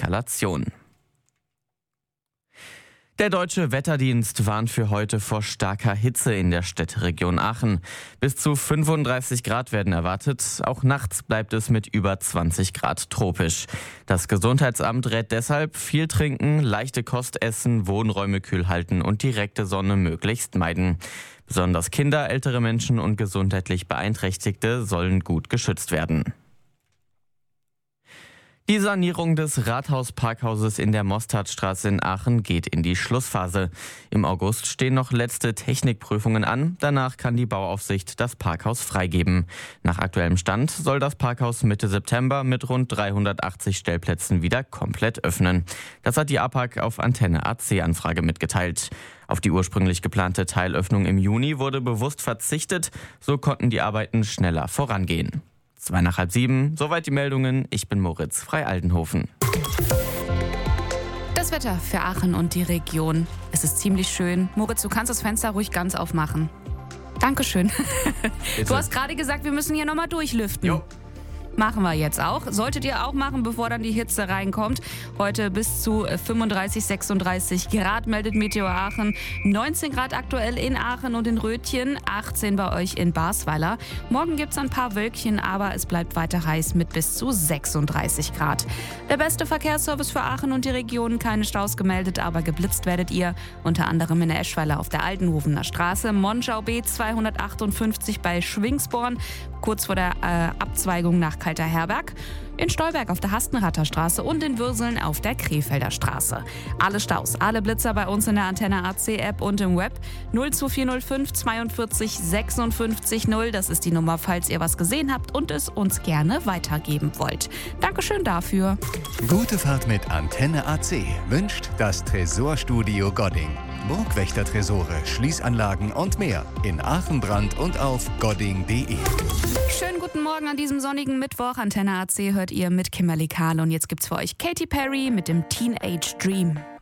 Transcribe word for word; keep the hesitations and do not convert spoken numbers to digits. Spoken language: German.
Eskalation. Der Deutsche Wetterdienst warnt für heute vor starker Hitze in der Städteregion Aachen. Bis zu fünfunddreißig Grad werden erwartet. Auch nachts bleibt es mit über zwanzig Grad tropisch. Das Gesundheitsamt rät deshalb viel trinken, leichte Kost essen, Wohnräume kühl halten und direkte Sonne möglichst meiden. Besonders Kinder, ältere Menschen und gesundheitlich Beeinträchtigte sollen gut geschützt werden. Die Sanierung des Rathausparkhauses in der Mostardstraße in Aachen geht in die Schlussphase. Im August stehen noch letzte Technikprüfungen an. Danach kann die Bauaufsicht das Parkhaus freigeben. Nach aktuellem Stand soll das Parkhaus Mitte September mit rund dreihundertachtzig Stellplätzen wieder komplett öffnen. Das hat die A P A C auf Antenne A C-Anfrage mitgeteilt. Auf die ursprünglich geplante Teilöffnung im Juni wurde bewusst verzichtet. So konnten die Arbeiten schneller vorangehen. Zwei nach halb sieben, soweit die Meldungen. Ich bin Moritz Frei-Aldenhofen. Das Wetter für Aachen und die Region. Es ist ziemlich schön. Moritz, du kannst das Fenster ruhig ganz aufmachen. Dankeschön. Bitte. Du hast gerade gesagt, wir müssen hier nochmal durchlüften. Jo. Machen wir jetzt auch. Solltet ihr auch machen, bevor dann die Hitze reinkommt. Heute bis zu fünfunddreißig, sechsunddreißig Grad meldet Meteor Aachen. neunzehn Grad aktuell in Aachen und in Rötchen. achtzehn bei euch in Barsweiler. Morgen gibt es ein paar Wölkchen, aber es bleibt weiter heiß mit bis zu sechsunddreißig Grad. Der beste Verkehrsservice für Aachen und die Region. Keine Staus gemeldet, aber geblitzt werdet ihr. Unter anderem in der Eschweiler auf der Altenhofener Straße. Monschau B zweihundertachtundfünfzig bei Schwingsborn. Kurz vor der äh, Abzweigung nach Kalter Herberg, in Stolberg auf der Hastenrather Straße und in Würseln auf der Krefelder Straße. Alle Staus, alle Blitzer bei uns in der Antenne A C-App und im Web. null zwei vier null fünf zweiundvierzig sechsundfünfzig null, das ist die Nummer, falls ihr was gesehen habt und es uns gerne weitergeben wollt. Dankeschön dafür. Gute Fahrt mit Antenne A C wünscht das Tresorstudio Godding. Burgwächter-Tresore, Schließanlagen und mehr in Aachen, Brand und auf godding punkt de. Schönen guten Morgen an diesem sonnigen Mittwoch. Antenne A C hört ihr mit Kimberly Kahl und jetzt gibt's für euch Katy Perry mit dem Teenage Dream.